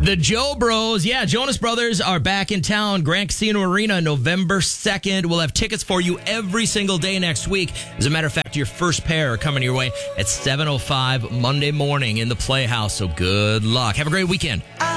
The Joe Bros, Jonas Brothers are back in town. Grand Casino Arena, November 2nd. We'll have tickets for you every single day next week. As a matter of fact, your first pair are coming your way at 7:05 Monday morning in the Playhouse. So good luck. Have a great weekend.